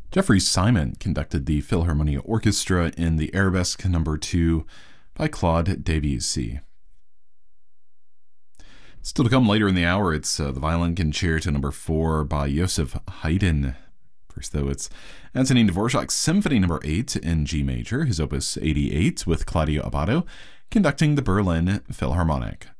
Jeffrey Simon conducted the Philharmonia Orchestra in the Arabesque No. 2 by Claude Debussy. Still to come later in the hour, it's the Violin Concerto No. 4 by Joseph Haydn. First, though, it's Antonin Dvorak's Symphony No. 8 in G major, his opus 88, with Claudio Abbado conducting the Berlin Philharmonic.